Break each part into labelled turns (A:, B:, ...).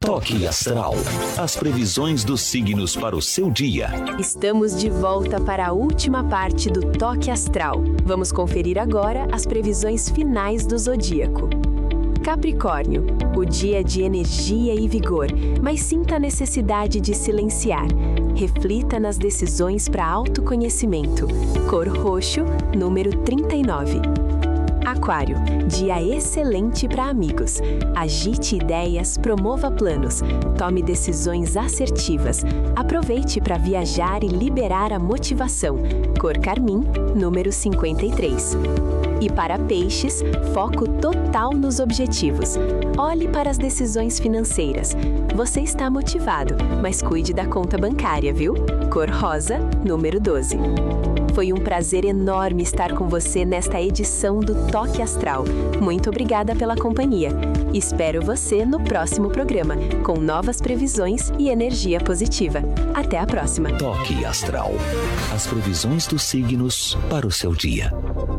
A: Toque Astral. As previsões dos signos para o seu dia.
B: Estamos de volta para a última parte do Toque Astral. Vamos conferir agora as previsões finais do zodíaco. Capricórnio, o dia é de energia e vigor, mas sinta a necessidade de silenciar. Reflita nas decisões para autoconhecimento. Cor roxo, número 39. Aquário, dia excelente para amigos. Agite ideias, promova planos. Tome decisões assertivas. Aproveite para viajar e liberar a motivação. Cor carmim, número 53. E para peixes, foco total nos objetivos. Olhe para as decisões financeiras. Você está motivado, mas cuide da conta bancária, viu? Cor rosa, número 12. Foi um prazer enorme estar com você nesta edição do Toque Astral. Muito obrigada pela companhia. Espero você no próximo programa, com novas previsões e energia positiva. Até a próxima.
A: Toque Astral. As previsões dos signos para o seu dia.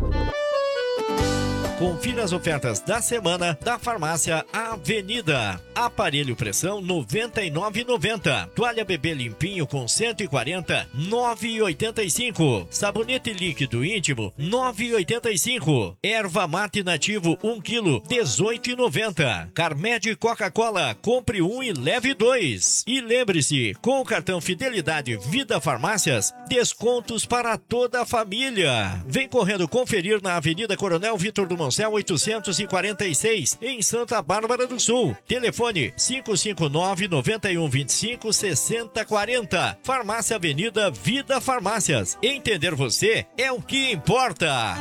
C: Confira as ofertas da semana da Farmácia Avenida. Aparelho pressão R$ 99,90. Toalha bebê limpinho com 140, R$ 9,85. Sabonete líquido íntimo, R$ 9,85. Erva mate nativo 1 kg, R$ 18,90. Carmed Coca-Cola, compre 1 e leve 2. E lembre-se, com o cartão Fidelidade Vida Farmácias, descontos para toda a família. Vem correndo conferir na Avenida Coronel Vitor do Céu 846, em Santa Bárbara do Sul. Telefone 559-9125-6040. Farmácia Avenida Vida Farmácias. Entender você é o que importa.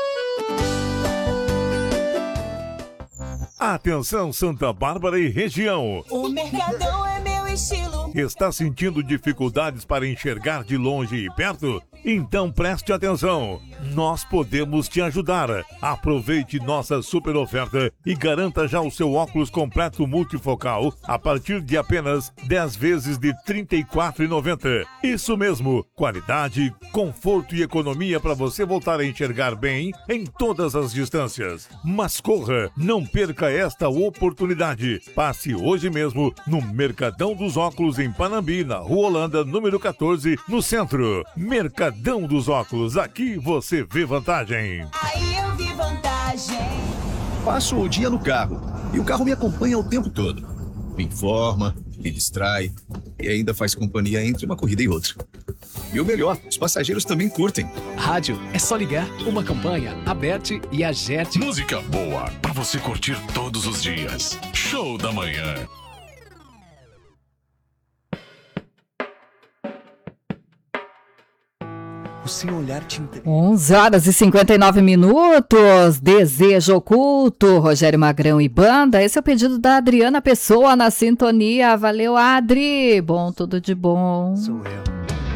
D: Atenção Santa Bárbara e região.
E: O Mercadão é meu estilo.
D: Está sentindo dificuldades para enxergar de longe e perto? Então preste atenção. Nós podemos te ajudar. Aproveite nossa super oferta e garanta já o seu óculos completo multifocal a partir de apenas 10 vezes de R$ 34,90. Isso mesmo, qualidade, conforto e economia para você voltar a enxergar bem em todas as distâncias. Mas corra, não perca esta oportunidade. Passe hoje mesmo no Mercadão dos Óculos em Panambi, na Rua Holanda, número 14, no centro. Mercadão dos Óculos, aqui você vê vantagem.
E: Aí eu vi vantagem.
F: Passo o dia no carro e o carro me acompanha o tempo todo. Me informa, me distrai e ainda faz companhia entre uma corrida e outra. E o melhor, os passageiros também curtem.
G: Rádio, é só ligar, uma campanha, Aberte e Agerte.
H: Música boa pra você curtir todos os dias. Show da manhã.
I: O seu olhar te
J: 11h59. Desejo Oculto, Rogério Magrão e banda. Esse é o pedido da Adriana Pessoa na sintonia. Valeu, Adri. Bom, tudo de bom.
I: sou eu.